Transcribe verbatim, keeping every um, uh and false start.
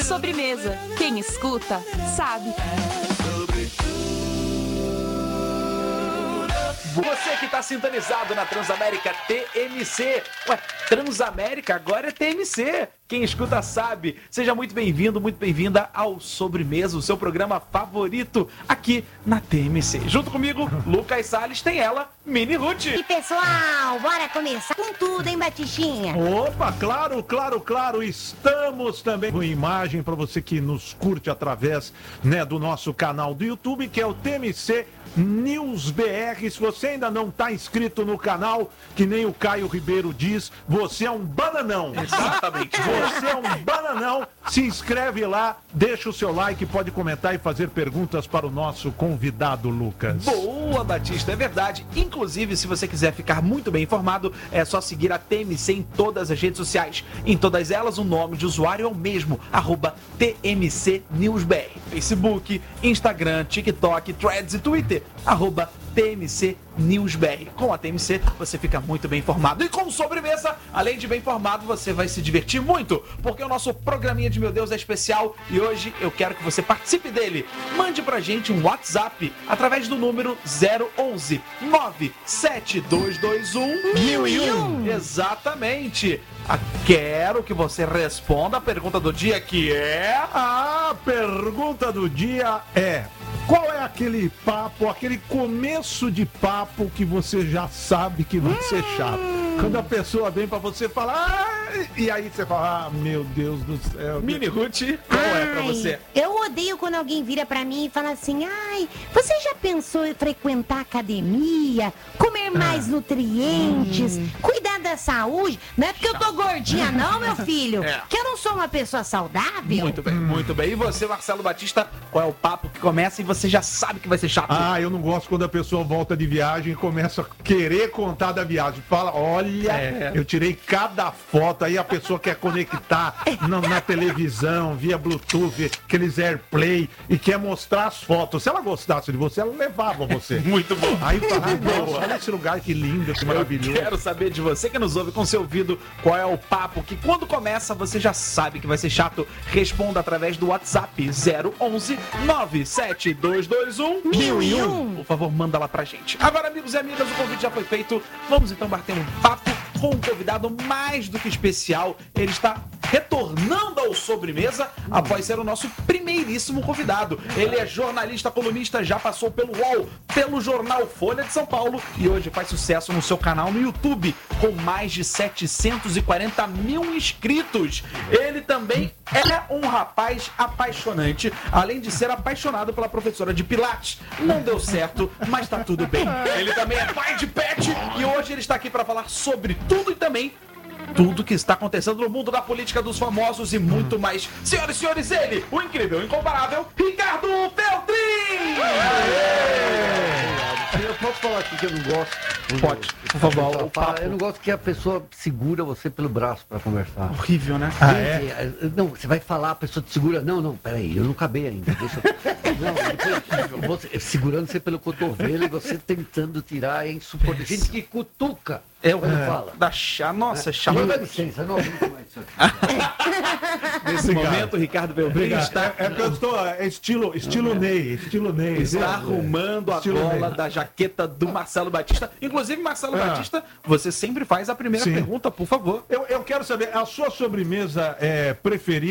Sobremesa. Quem escuta, sabe. Você que está sintonizado na Transamérica T M C. Ué, Transamérica agora é T M C. Quem escuta sabe. Seja muito bem-vindo, muito bem-vinda ao Sobremesa, o seu programa favorito aqui na T M C. Junto comigo, Lucas Salles, tem ela, Mini Ruth. E pessoal, bora começar com tudo, hein, Batichinha? Opa, claro, claro, claro. Estamos também com imagem para você que nos curte através, né, do nosso canal do YouTube, que é o T M C News B R. Se você ainda não está inscrito no canal, que nem o Caio Ribeiro diz, você é um bananão. Exatamente. Você é um bananão. Se inscreve lá, deixa o seu like, pode comentar e fazer perguntas para o nosso convidado, Lucas. Boa, Batista, é verdade. Inclusive, se você quiser ficar muito bem informado, é só seguir a T M C em todas as redes sociais. Em todas elas, o nome de usuário é o mesmo, arroba T M C News B R. Facebook, Instagram, TikTok, Threads e Twitter, arroba T M C News B R. Com a T M C, você fica muito bem informado. E com Sobremesa, além de bem informado, você vai se divertir muito, porque o nosso programinha de Meu Deus é especial e hoje eu quero que você participe dele. Mande pra gente um WhatsApp através do número zero onze nove sete dois dois um mil e um. Exatamente. Ah, quero que você responda a pergunta do dia, que é... A pergunta do dia é: qual é aquele papo, aquele começo de papo que você já sabe que vai ser chato? Quando a pessoa vem pra você falar, ah, e aí você fala, ah, meu Deus do céu. Mini Ruth, qual é pra Ai, você? Eu odeio quando alguém vira pra mim e fala assim, ai, você já pensou em frequentar academia, comer mais nutrientes, cuidar da saúde? Não é porque eu tô gordinha não, meu filho, É. que eu não sou uma pessoa saudável. Muito bem, muito bem. E você, Marcelo Batista, qual é o papo que começa e você já sabe que vai ser chato? Ah, eu não gosto quando a pessoa volta de viagem e começa a querer contar da viagem. Fala, olha, É. eu tirei cada foto, aí a pessoa quer conectar na, na televisão, via Bluetooth, aqueles AirPlay, e quer mostrar as fotos. Se ela gostasse de você, ela levava você. Muito bom. Aí fala, ah, nossa, olha esse lugar que lindo, que maravilhoso. Quero saber de você que nos ouve com seu ouvido qual é o papo que quando começa você já sabe que vai ser chato. Responda através do WhatsApp zero onze nove sete dois dois um mil e um. Por favor, manda lá pra gente. Agora, amigos e amigas, o convite já foi feito. Vamos então bater um papo com um convidado mais do que especial. Ele está retornando ao Sobremesa após ser o nosso primeiríssimo convidado. Ele é jornalista, colunista, já passou pelo U O L, pelo jornal Folha de São Paulo e hoje faz sucesso no seu canal no YouTube com mais de setecentos e quarenta mil inscritos. Ele também é um rapaz apaixonante, além de ser apaixonado pela professora de Pilates. Não deu certo, mas tá tudo bem. Ele também é pai de pet e hoje ele está aqui para falar sobre tudo e também tudo que está acontecendo no mundo da política, dos famosos e muito mais. Senhoras e senhores, ele, o incrível, incomparável, Ricardo Feltrin! Eu posso falar aqui que eu não gosto? Pode, por favor. O papo. Eu não gosto que a pessoa segura você pelo braço pra conversar. Horrível, né? Ah, é? Gente, não, você vai falar, a pessoa te segura. Não, não, peraí, eu não acabei ainda. Deixa eu... Não, depois, você, segurando você pelo cotovelo e você tentando tirar é insuportável. Gente que cutuca. É o quando fala. da chá, nossa, chá. Não, dá licença, não aguento mais isso aqui. Nesse momento, Ricardo Feltrin está, É, é que eu estou, é estilo, estilo Ney, estilo Ney. está né? arrumando a Estilo gola Ney. da jaqueta do Marcelo Batista. Inclusive, Marcelo Ah. Batista, você sempre faz a primeira Sim. pergunta, por favor. Eu, eu quero saber, a sua sobremesa é, preferida